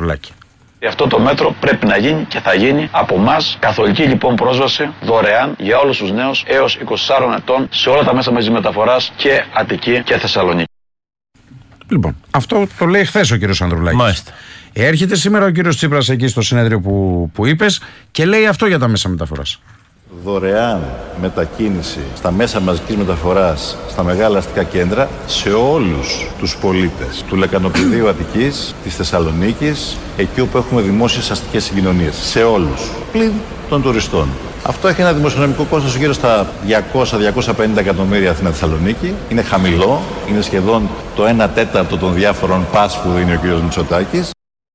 Ανδρουλάκη. Αυτό το μέτρο πρέπει να γίνει και θα γίνει από εμάς. Καθολική λοιπόν πρόσβαση δωρεάν για όλους τους νέους έως 24 ετών σε όλα τα μέσα μαζικής μεταφοράς και Αττική και Θεσσαλονίκη. Λοιπόν, αυτό το λέει χθες ο κύριος Ανδρουλάκης. Μάλιστα. Έρχεται σήμερα ο κύριος Τσίπρας εκεί στο συνέδριο που είπες και λέει αυτό για τα μέσα μεταφοράς. Δωρεάν μετακίνηση στα μέσα μαζικής μεταφοράς στα μεγάλα αστικά κέντρα σε όλους τους πολίτες του Λεκανοπηδίου Αττικής, της Θεσσαλονίκης, εκεί όπου έχουμε δημόσιες αστικές συγκοινωνίες. Σε όλους, πλην των τουριστών. Αυτό έχει ένα δημοσιονομικό κόστος γύρω στα 200-250 εκατομμύρια Αθήνα Θεσσαλονίκη. Είναι χαμηλό, είναι σχεδόν το 1/4 των διάφορων πας που δίνει ο κ. Μητσοτάκης.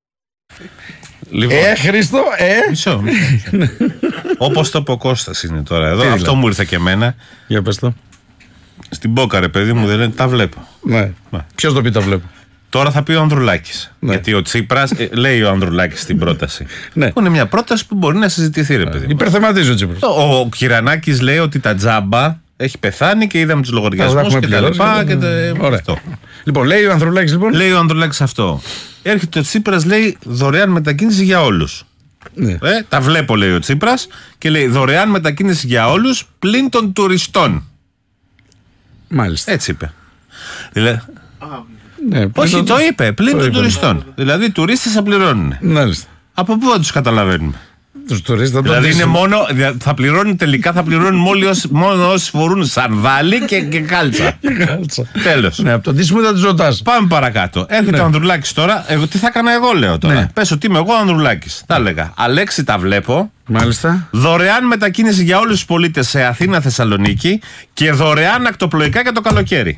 Λοιπόν, Χρήστο, Μισό. Όπως το πω Κώστας είναι τώρα εδώ. Αυτό δηλαδή μου ήρθε και εμένα. Για πες το. Στην Πόκαρε, παιδί μου, δεν λένε τα βλέπω. Ναι. Ποιος το πει τα βλέπω. Τώρα θα πει ο Ανδρουλάκης. Ναι. Γιατί ο Τσίπρας, λέει ο Ανδρουλάκης στην πρόταση. Ναι. Που είναι μια πρόταση που μπορεί να συζητηθεί, ρε παιδί. Υπερθεματίζει ο Τσίπρας. Ο Κυρανάκης λέει ότι τα τζάμπα έχει πεθάνει και είδαμε τους λογαριασμούς και τα λοιπά. Αυτό. Λοιπόν, λέει ο Ανδρουλάκης λοιπόν. Λέει ο Ανδρουλάκης αυτό. Έρχεται ο Τσίπρας, λέει δωρεάν μετακίνηση για όλους. Ναι. Τα βλέπω, λέει ο Τσίπρας, και λέει δωρεάν μετακίνηση για όλους πλην των τουριστών. Μάλιστα. Έτσι είπε. Δηλαδή, Ναι, όχι, το είπε, πλην των τουριστών. Δηλαδή οι τουρίστες θα πληρώνουν. Μάλιστα. Από πού θα τους καταλαβαίνουμε. Τους τουρίστες Δηλαδή είναι μόνο, θα πληρώνουν τελικά, θα πληρώνουν μόνο όσοι φορούν σανδάλι και κάλτσα. Τέλος. Ναι, από το ντύσιμο θα τους ρωτάς. Πάμε παρακάτω. Έρχεται ο Ανδρουλάκης τώρα. Τι θα έκανα εγώ, λέω τώρα. Ναι. Πες ότι είμαι εγώ ο Ανδρουλάκης. Θα έλεγα Αλέξη, τα βλέπω. Μάλιστα. Δωρεάν μετακίνηση για όλους τους πολίτες σε Αθήνα, Θεσσαλονίκη και δωρεάν ακτοπλοϊκά για το καλοκαίρι.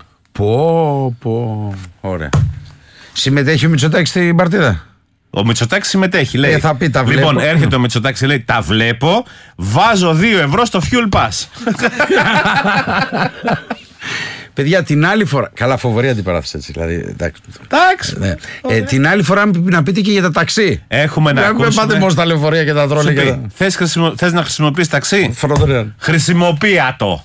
Πω. Ωραία. Συμμετέχει ο Μητσοτάκης στην παρτίδα. Ο Μητσοτάκης συμμετέχει, λέει. Θα πει, τα βλέπω. Λοιπόν, έρχεται ο Μητσοτάκης, λέει, τα βλέπω, βάζω 2 ευρώ στο fuel pass. Παιδιά, την άλλη φορά. Καλά, φοβερή αντιπαράθεση έτσι. Δηλαδή, εντάξει. Ναι. Την άλλη φορά να πείτε και για τα ταξί. Έχουμε να ακούσουμε. Μην πάτε μόνο στα λεωφορεία και τα τρόλια. Θες να χρησιμοποιείς ταξί? Δωρεάν. Χρησιμοποίητα το.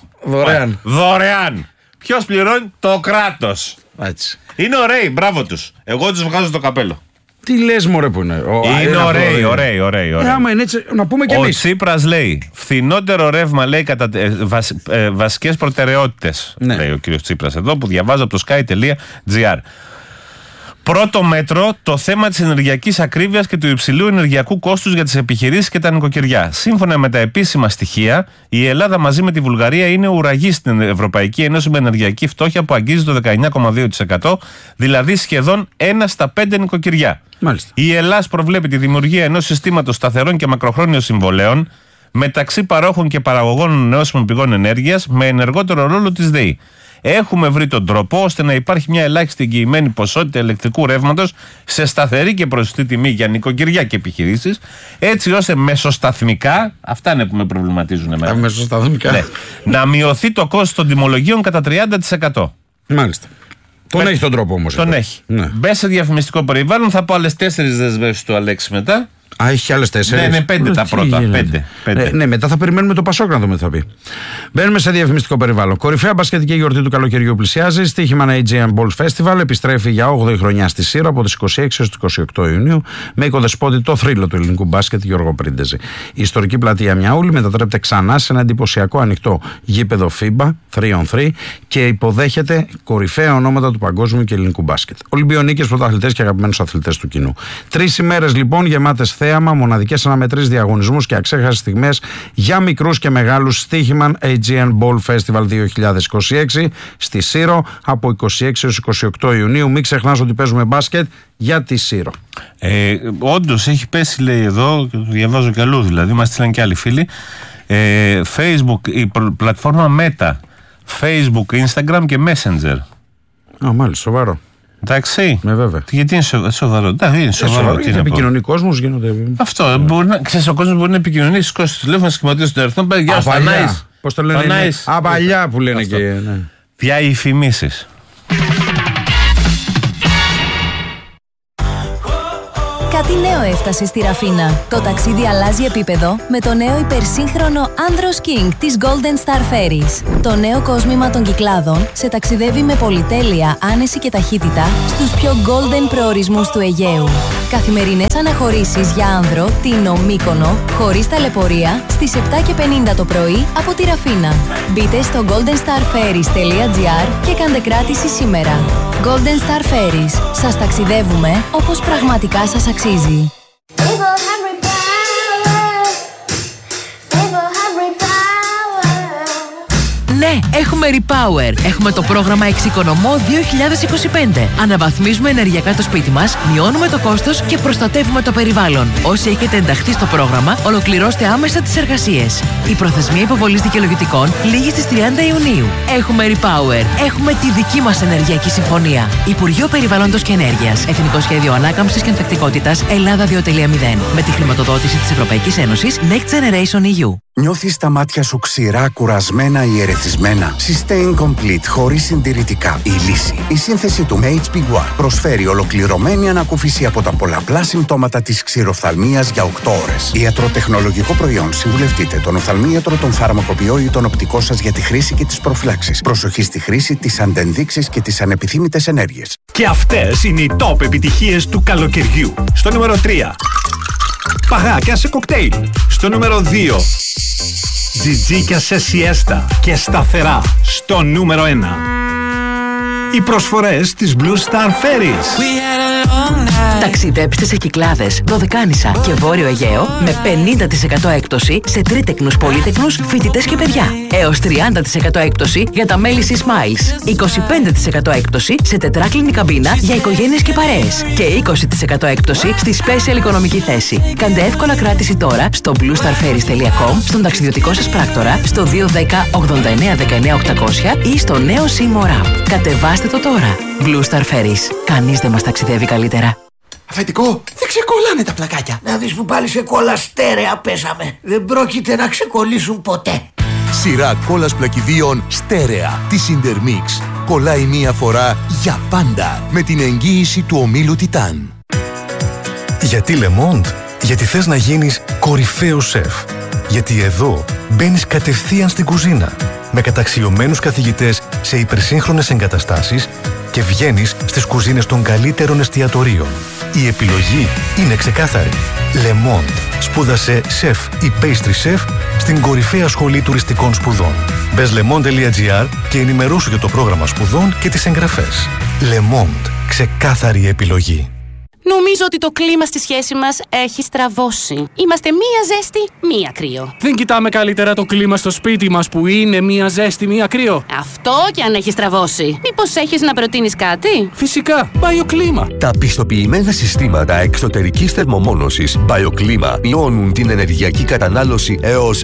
Δωρεάν. Ποιος πληρώνει? Το κράτος. Έτσι. Είναι ωραίοι, μπράβο τους. Εγώ τους βγάζω το καπέλο. Τι λες μωρέ που είναι. Είναι ωραίοι. Άμα είναι έτσι, να πούμε και εμείς. Ο Τσίπρας λέει φθηνότερο ρεύμα, λέει, κατά βασικές προτεραιότητες. Ναι. Λέει ο κύριος Τσίπρας εδώ, που διαβάζω από το sky.gr. Πρώτο μέτρο, το θέμα της ενεργειακής ακρίβειας και του υψηλού ενεργειακού κόστους για τις επιχειρήσεις και τα νοικοκυριά. Σύμφωνα με τα επίσημα στοιχεία, η Ελλάδα μαζί με τη Βουλγαρία είναι ουραγή στην Ευρωπαϊκή Ένωση με ενεργειακή φτώχεια που αγγίζει το 19,2%, δηλαδή σχεδόν 1 στα 5 νοικοκυριά. Μάλιστα. Η Ελλάδα προβλέπει τη δημιουργία ενός συστήματος σταθερών και μακροχρόνιων συμβολέων μεταξύ παρόχων και παραγωγών ανανεώσιμων πηγών ενέργειας με ενεργότερο ρόλο της ΔΕΗ. Έχουμε βρει τον τρόπο ώστε να υπάρχει μια ελάχιστη εγγυημένη ποσότητα ηλεκτρικού ρεύματος σε σταθερή και προσιτή τιμή για νοικοκυριά και επιχειρήσεις, έτσι ώστε μεσοσταθμικά, αυτά είναι που με προβληματίζουν εμένα, μεσοσταθμικά. Ναι, να μειωθεί το κόστος των τιμολογίων κατά 30%. Μάλιστα. Τον έχει τον τρόπο όμως. Τον έχει. Ναι. Μπες σε διαφημιστικό περιβάλλον, θα πω άλλες 4 δεσμεύσεις του Αλέξη μετά. Έχει άλλες 4. Ναι, είναι 5 τα πρώτα. 5. Ναι, μετά θα περιμένουμε το Πασόκ να δούμε τι θα πει. Μπαίνουμε σε διαφημιστικό περιβάλλον. Κορυφαία μπασκετική γιορτή του καλοκαιριού πλησιάζει. Στοίχημα Aegean Ball Festival επιστρέφει για 8η χρονιά στη Σύρο από τις 26 έως τις 28 Ιουνίου με οικοδεσπότη το θρύλο του ελληνικού μπάσκετ Γιώργο Πρίντεζη. Η ιστορική πλατεία Μιαούλη μετατρέπεται ξανά σε ένα εντυπωσιακό ανοιχτό γήπεδο FIBA 3on3 και υποδέχεται κορυφαία ονόματα του παγκόσμιου και ελληνικού μπάσκετ. Ολυμπιονίκες, πρωταθλητές και αγαπημένους αθλητές του κοινού. 3 ημέρες λοιπόν γεμάτες θέαμα, μοναδικές αναμετρήσεις, διαγωνισμούς και αξέχαστες στιγμές για μικρούς και μεγάλους. Στοίχημα Aegean Ball Festival 2026 στη Σύρο από 26 έως 28 Ιουνίου. Μην ξεχνάς ότι παίζουμε μπάσκετ για τη Σύρο. Όντως έχει πέσει, λέει εδώ, και το διαβάζω κι αλλού, δηλαδή μας στείλαν και άλλοι φίλοι. Facebook, η πλατφόρμα Meta, Facebook, Instagram και Messenger. Μάλιστα, σοβαρό. Εντάξει. Ναι, βέβαια. Γιατί είναι σοβαρό. Είναι σοβαρό. Γιατί επικοινωνεί ο κόσμος, γίνονται. Αυτό. Ξέρεις, ο κόσμος μπορεί να επικοινωνήσει, σηκώσει το τηλέφωνο, σχηματίσει τον αριθμό. Γεια σας, Θανάης. Πώς το λένε? Απαλιά που λένε και. Διαφημίσεις. Κάτι νέο έφτασε στη Ραφίνα. Το ταξίδι αλλάζει επίπεδο με το νέο υπερσύγχρονο Andros King της Golden Star Ferries. Το νέο κόσμημα των Κυκλάδων σε ταξιδεύει με πολυτέλεια, άνεση και ταχύτητα στους πιο golden προορισμούς του Αιγαίου. Καθημερινές αναχωρήσεις για άνδρο, Τίνο, Μύκονο, χωρίς ταλαιπωρία, στις 7:50 το πρωί από τη Ραφίνα. Μπείτε στο goldenstarferries.gr και κάντε κράτηση σήμερα. Golden Star Ferries. Σας ταξιδεύουμε όπως πραγματικά σας αξίζει. Ναι, έχουμε Repower. Έχουμε το πρόγραμμα Εξοικονομώ 2025. Αναβαθμίζουμε ενεργειακά το σπίτι μας, μειώνουμε το κόστος και προστατεύουμε το περιβάλλον. Όσοι έχετε ενταχθεί στο πρόγραμμα, ολοκληρώστε άμεσα τις εργασίες. Η προθεσμία υποβολής δικαιολογητικών λήγει στις 30 Ιουνίου. Έχουμε Repower. Έχουμε τη δική μας ενεργειακή συμφωνία. Υπουργείο Περιβάλλοντος και Ενέργειας. Εθνικό Σχέδιο Ανάκαμψης και Ανθεκτικότητας Ελλάδα 2.0. Με τη χρηματοδότηση της Ευρωπαϊκής Ένωσης Next Generation EU. Νιώθεις τα μάτια σου ξηρά, κουρασμένα ή ερεθισμένα? Sustain Complete, χωρίς συντηρητικά. Η λύση. Η σύνθεση του HB1 προσφέρει ολοκληρωμένη ανακούφιση από τα πολλαπλά συμπτώματα της ξηροφθαλμίας για 8 ώρες. Ιατροτεχνολογικό προϊόν. Συμβουλευτείτε τον οφθαλμίατρο, τον φαρμακοποιό ή τον οπτικό σας για τη χρήση και τις προφυλάξεις. Προσοχή στη χρήση, τις αντενδείξεις και τις ανεπιθύμητες ενέργειες. Και αυτές είναι οι top επιτυχίες του καλοκαιριού. Στο νούμερο 3. Παγάκια σε κοκτέιλ. Στο νούμερο 2. Τζιτζίκια σε σιέστα και σταθερά. Στο νούμερο 1. Οι προσφορές της Blue Star Ferries. Ταξιδέψτε σε Κυκλάδες, Δωδεκάνησα και Βόρειο Αιγαίο με 50% έκπτωση σε τρίτεκνους, πολύτεκνους, φοιτητές και παιδιά. Έως 30% έκπτωση για τα μέλη της Smiles. 25% έκπτωση σε τετράκλινη καμπίνα για οικογένειες και παρέες. Και 20% έκπτωση στη special οικονομική θέση. Κάντε εύκολα κράτηση τώρα στο bluestarferries.com, στον ταξιδιωτικό σας πράκτορα, στο 210 89 19 800 ή στο νέο Σιμορά. Κατεβάστε το τώρα. Blue Star Ferries. Κανείς δεν μας ταξιδεύει καλύτερα. Αφεντικό, δεν ξεκολλάνε τα πλακάκια. Να δεις που πάλι σε κόλλα στέρεα πέσαμε. Δεν πρόκειται να ξεκολλήσουν ποτέ. Σειρά κόλλας πλακιδίων στέρεα της Intermix. Κολλάει μία φορά για πάντα με την εγγύηση του ομίλου Τιτάν. Γιατί Le Monde? Γιατί θες να γίνεις κορυφαίος σεφ. Γιατί εδώ μπαίνεις κατευθείαν στην κουζίνα με καταξιωμένους καθηγητές σε υπερσύγχρονες εγκαταστάσεις και βγαίνεις στις κουζίνες των καλύτερων εστιατορίων. Η επιλογή είναι ξεκάθαρη. Le Monde. Σπούδασε σεφ ή pastry chef στην κορυφαία σχολή τουριστικών σπουδών. Μπες lemonde.gr και ενημερώσου για το πρόγραμμα σπουδών και τις εγγραφές. Le Monde. Ξεκάθαρη επιλογή. Νομίζω ότι το κλίμα στη σχέση μας έχει στραβώσει. Είμαστε μία ζέστη, μία κρύο. Δεν κοιτάμε καλύτερα το κλίμα στο σπίτι μας που είναι μία ζέστη, μία κρύο? Αυτό και αν έχει στραβώσει. Μήπως έχεις να προτείνεις κάτι? Φυσικά, BioClima. Τα πιστοποιημένα συστήματα εξωτερικής θερμομόνωσης BioClima μειώνουν την ενεργειακή κατανάλωση έως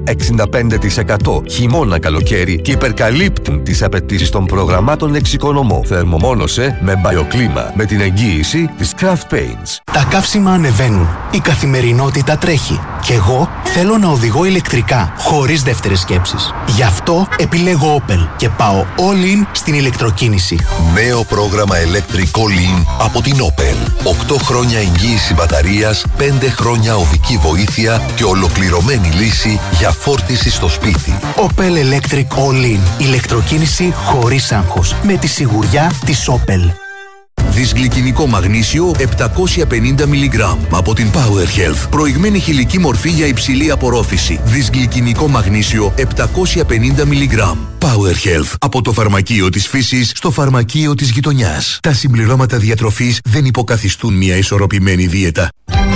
65% χειμώνα-καλοκαίρι και υπερκαλύπτουν τις απαιτήσεις των προγραμμάτων εξοικονομώ. Θερμομόνωσε με BioClima με την εγγύηση της Craft Paints. Τα καύσιμα ανεβαίνουν. Η καθημερινότητα τρέχει. Και εγώ θέλω να οδηγώ ηλεκτρικά, χωρίς δεύτερες σκέψεις. Γι' αυτό επιλέγω Opel και πάω all in στην ηλεκτροκίνηση. Νέο πρόγραμμα Electric All In από την Opel. 8 χρόνια εγγύηση μπαταρίας, 5 χρόνια οδική βοήθεια και ολοκληρωμένη λύση για φόρτιση στο σπίτι. Opel Electric All In. Ηλεκτροκίνηση χωρίς άγχος. Με τη σιγουριά της Opel. Δυσγλυκινικό μαγνήσιο 750 mg από την Power Health. Προηγμένη χηλική μορφή για υψηλή απορρόφηση. Δυσγλυκινικό μαγνήσιο 750 mg. Power Health. Από το φαρμακείο της φύσης στο φαρμακείο της γειτονιάς. Τα συμπληρώματα διατροφής δεν υποκαθιστούν μια ισορροπημένη δίαιτα.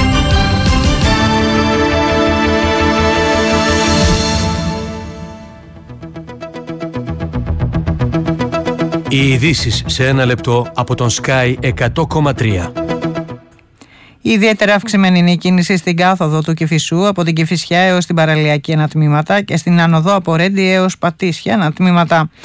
Οι ειδήσεις σε ένα λεπτό από τον Sky 100,3. Ιδιαίτερα αυξημένη είναι η κίνηση στην κάθοδο του Κηφισού από την Κηφισιά έως την Παραλιακή ανατμήματα και στην άνοδο από Ρέντι έως Πατήσια ανατμήματα.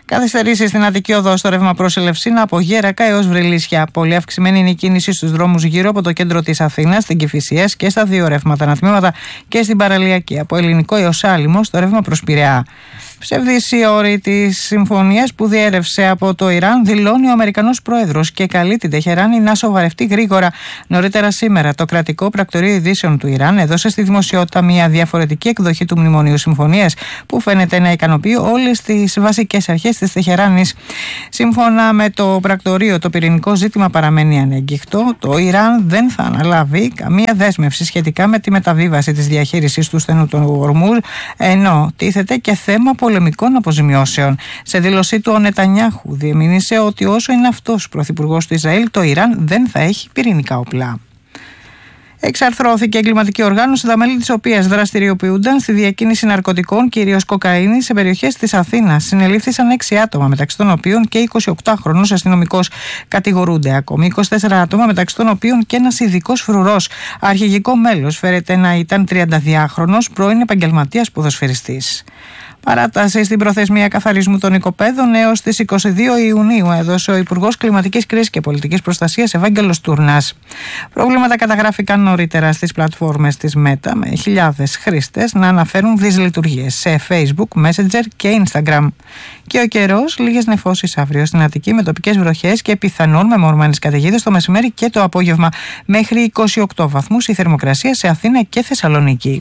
Καθυστερήσεις στην Αττική Οδό στο ρεύμα προς Ελευσίνα από Γέρακα έως Βρυλίσια. Πολύ αυξημένη είναι η κίνηση στους δρόμους γύρω από το κέντρο της Αθήνας, στην Κηφισιές και στα δύο ρεύματα ανατμήματα και στην Παραλιακή. Από Ελληνικό έως Άλυμο στο ρεύμα προς Πειραιά. Ψευδής η όρη της συμφωνίας που διέρευσε από το Ιράν, δηλώνει ο Αμερικανός πρόεδρος και καλεί την Τεχεράνη να σοβαρευτεί γρήγορα. Νωρίτερα σήμερα, το κρατικό πρακτορείο ειδήσεων του Ιράν έδωσε στη δημοσιότητα μια διαφορετική εκδοχή του Μνημονίου Συμφωνίας που φαίνεται να ικανοποιεί όλες τις βασικές αρχές της Τεχεράνης. Σύμφωνα με το πρακτορείο, το πυρηνικό ζήτημα παραμένει ανεγγιχτό. Το Ιράν δεν θα αναλάβει καμία δέσμευση σχετικά με τη μεταβίβαση της διαχείρισης του στενού του Ορμούζ, ενώ τίθεται και θέμα πολεμικών αποζημιώσεων. Σε δήλωσή του, ο Νετανιάχου διεμήνυσε ότι όσο είναι αυτός πρωθυπουργός του Ισραήλ, το Ιράν δεν θα έχει πυρηνικά όπλα. Εξαρθρώθηκε εγκληματική οργάνωση, τα μέλη της οποίας δραστηριοποιούνταν στη διακίνηση ναρκωτικών, κυρίως κοκαίνης, σε περιοχές της Αθήνας. Συνελήφθησαν 6 άτομα, μεταξύ των οποίων και 28χρονος αστυνομικός. Κατηγορούνται ακόμη 24 άτομα, μεταξύ των οποίων και ένας ειδικός φρουρός. Αρχηγικό μέλος φέρεται να ήταν 32χρονος πρώην επαγγελματίας ποδοσφαιριστής. Παράταση στην προθεσμία καθαρισμού των οικοπαίδων έως τις 22 Ιουνίου έδωσε ο Υπουργός Κλιματικής Κρίσης και Πολιτικής Προστασίας Ευάγγελος Τούρνας. Προβλήματα καταγράφηκαν νωρίτερα στις πλατφόρμες της Meta, με χιλιάδες χρήστες να αναφέρουν δυσλειτουργίες σε Facebook, Messenger και Instagram. Και ο καιρός, λίγες νεφώσεις αύριο στην Αττική με τοπικές βροχές και πιθανόν μεμονωμένες καταιγίδες το μεσημέρι και το απόγευμα. Μέχρι 28 βαθμούς η θερμοκρασία σε Αθήνα και Θεσσαλονίκη.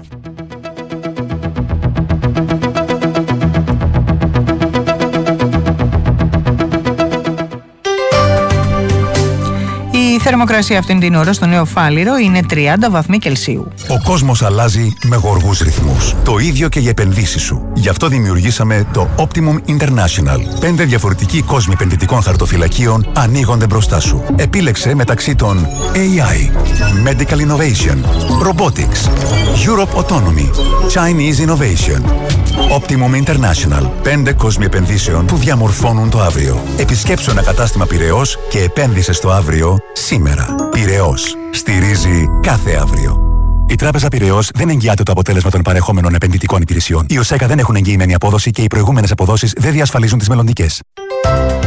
Η θερμοκρασία αυτήν την ώρα στο Νέο Φάληρο είναι 30 βαθμοί Κελσίου. Ο κόσμος αλλάζει με γοργούς ρυθμούς. Το ίδιο και οι επενδύσεις σου. Γι' αυτό δημιουργήσαμε το Optimum International. 5 διαφορετικοί κόσμοι επενδυτικών χαρτοφυλακίων ανοίγονται μπροστά σου. Επίλεξε μεταξύ των AI, Medical Innovation, Robotics, Europe Autonomy, Chinese Innovation. Optimum International. 5 κόσμοι επενδύσεων που διαμορφώνουν το αύριο. Επισκέψου ένα κατάστημα Πειραιώς και επένδυσε στο αύριο σήμερα. Πειραιώς. Στηρίζει κάθε αύριο. Η Τράπεζα Πειραιώς δεν εγγυάται το αποτέλεσμα των παρεχόμενων επενδυτικών υπηρεσιών. Οι ΟΣΕΚΑ δεν έχουν εγγυημένη απόδοση και οι προηγούμενες αποδόσεις δεν διασφαλίζουν τις μελλοντικές.